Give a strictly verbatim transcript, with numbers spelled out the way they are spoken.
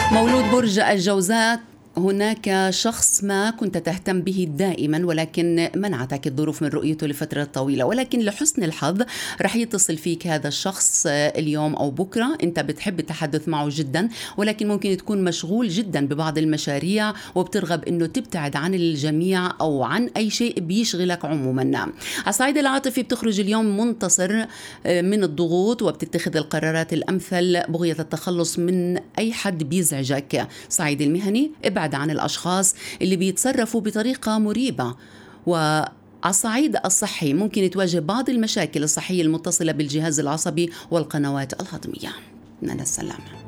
مولود برج الجوزاء، هناك شخص ما كنت تهتم به دائما ولكن منعتك الظروف من رؤيته لفترة طويلة، ولكن لحسن الحظ رح يتصل فيك هذا الشخص اليوم أو بكرة. أنت بتحب التحدث معه جدا، ولكن ممكن تكون مشغول جدا ببعض المشاريع وبترغب أنه تبتعد عن الجميع أو عن أي شيء بيشغلك عموما. على الصعيد العاطفي بتخرج اليوم منتصر من الضغوط وبتتخذ القرارات الأمثل بغية التخلص من أي حد بيزعجك. صعيد المهني، ابعد عن الأشخاص اللي بيتصرفوا بطريقة مريبة. وعلى الصعيد الصحي ممكن تواجه بعض المشاكل الصحية المتصلة بالجهاز العصبي والقنوات الهضمية. من السلامة.